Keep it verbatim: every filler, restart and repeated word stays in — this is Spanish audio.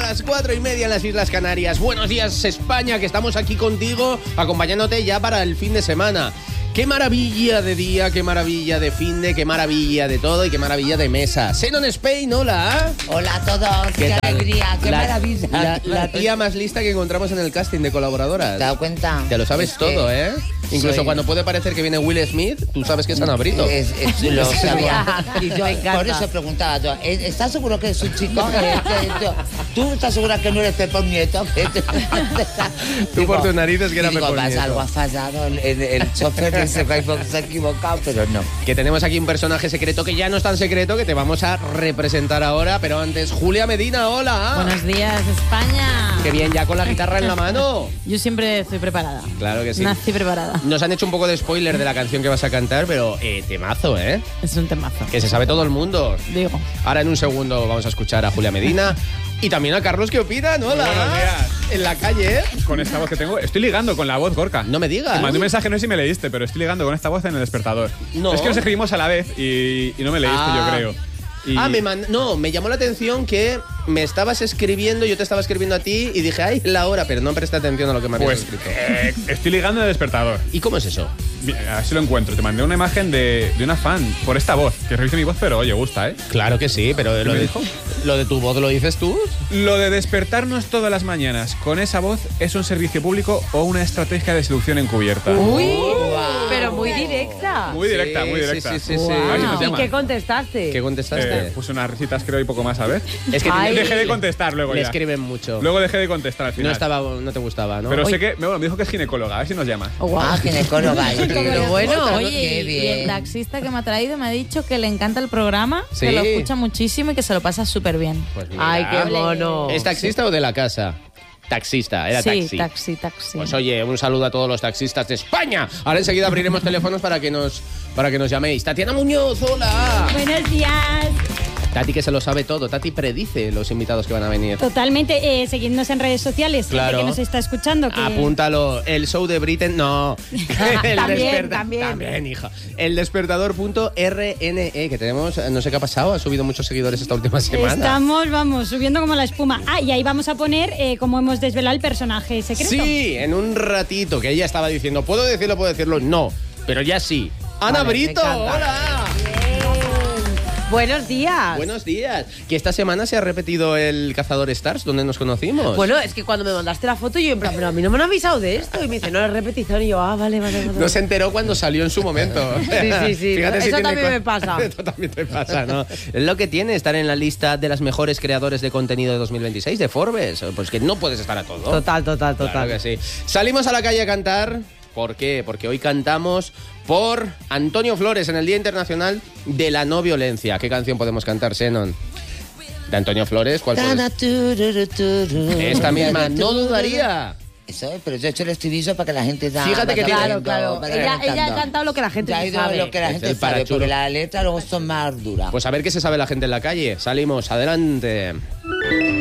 las cuatro y media en las Islas Canarias. Buenos días, España, que estamos aquí contigo, acompañándote ya para el fin de semana. Qué maravilla de día, qué maravilla de fin de, qué maravilla de todo y qué maravilla de mesa. Xenon Spain, hola. Hola a todos, qué, qué alegría, qué la, maravilla. La, la tía más lista que encontramos en el casting de colaboradoras. ¿Te has dado cuenta? Te lo sabes es todo, ¿eh? Incluso soy... cuando puede parecer que viene Will Smith, tú sabes que es Ana Brito. Es, es, lo sabía. Y yo por eso preguntaba yo, ¿estás seguro que es un chico? ¿Tú estás segura que no eres Pepón Nieto? Tú por tus narices que era digo, Pepón Nieto. Algo ha fallado, el, el, el chofer de ese Facebook se ha equivocado, pero no. Que tenemos aquí un personaje secreto que ya no es tan secreto, que te vamos a representar ahora, pero antes, Julia Medina, hola. Buenos días, España. Qué bien, ya con la guitarra en la mano. Yo siempre estoy preparada. Claro que sí. Nací preparada. Nos han hecho un poco de spoiler de la canción que vas a cantar, pero eh, temazo, ¿eh? Es un temazo. Que se sabe todo el mundo. Digo. Ahora en un segundo vamos a escuchar a Julia Medina y también a Carlos, ¿qué opinan? Hola. Buenos días. En la calle, ¿eh? Con esta voz que tengo, estoy ligando con la voz, Gorka. No me digas. Te mandé un mensaje, no sé si me leíste, pero estoy ligando con esta voz en el despertador. No. Es que nos escribimos a la vez y, y no me leíste, Ah. yo creo. Y... Ah, me mand... no, me llamó la atención que me estabas escribiendo, yo te estaba escribiendo a ti y dije, ay, la hora, pero no presté atención a lo que me habías Pues escrito. eh, estoy ligando en el despertador. ¿Y cómo es eso? Bien, así lo encuentro. Te mandé una imagen de, de una fan por esta voz, que revise mi voz, pero oye, gusta, ¿eh? Claro que sí, pero lo me de, dijo? lo de tu voz lo dices tú. Lo de despertarnos todas las mañanas con esa voz es un servicio público o una estrategia de seducción encubierta. Uy, Wow. pero muy directa. Muy directa, Sí, muy sí, directa. sí, sí, sí. A ver si nos ¿Y llaman. qué contestaste? ¿Qué contestaste? Eh, puse unas risitas, creo, y poco más, ¿sabes? Es que Ay. Dejé de contestar luego le ya. escriben mucho. Luego dejé de contestar al final. No estaba, no te gustaba, ¿no? Pero Oye, sé que, bueno, me dijo que es ginecóloga, a ver si nos llama. Oh, guau. Ah, ginecóloga. Pero bueno, Oye, qué y- bien. y el taxista que me ha traído me ha dicho que le encanta el programa, Sí. que lo escucha muchísimo y que se lo pasa súper bien. pues mira. Ay, qué mono. ¿Es taxista o de la casa? Taxista, era sí, taxi. taxi, taxi. Pues oye, un saludo a todos los taxistas de España. Ahora enseguida abriremos teléfonos para que nos para que nos llaméis. Tatiana Muñoz, hola. Buenos días. Tati que se lo sabe todo. Tati predice los invitados que van a venir. Totalmente, eh, seguidnos en redes sociales, gente Claro. que nos está escuchando. Que... Apúntalo. El show de Britain, no. El También, desperta- también. También, hija. El despertador punto R N E, que tenemos, no sé qué ha pasado, ha subido muchos seguidores esta última semana. Estamos, vamos, subiendo como la espuma. Ah, y ahí vamos a poner eh, cómo hemos desvelado el personaje secreto. Sí, en un ratito, que ella estaba diciendo, ¿puedo decirlo, puedo decirlo? No, pero ya sí. Ana Vale, me Brito, encanta. hola. Buenos días. Buenos días. Que esta semana se ha repetido el Cazador Stars, donde nos conocimos. Bueno, es que cuando me mandaste la foto yo en plan, pero a mí no me han avisado de esto. Y me dice, no, es repetición. Y yo, ah, vale, vale, vale. No se enteró cuando salió en su momento. Sí, sí, sí. Fíjate si Eso tiene también co- me pasa. Eso también te pasa, ¿no? Es lo que tiene estar en la lista de las mejores creadores de contenido de dos mil veintiséis de Forbes. Pues que no puedes estar a todo. Total, total, total. Claro que sí. Salimos a la calle a cantar. ¿Por qué? Porque hoy cantamos por Antonio Flores en el Día Internacional de la No Violencia. ¿Qué canción podemos cantar, Xenon? ¿De Antonio Flores? ¿Cuál puedes? Esta misma, no dudaría. Eso, pero yo he hecho el estribillo para que la gente da. Fíjate que tiene- Claro, claro. Ella, ella ha cantado lo que la gente Ya ha no ido sabe. lo que la Es gente el sabe, parachulo. porque las letras luego son más duras. Pues a ver qué se sabe la gente en la calle. Salimos, adelante.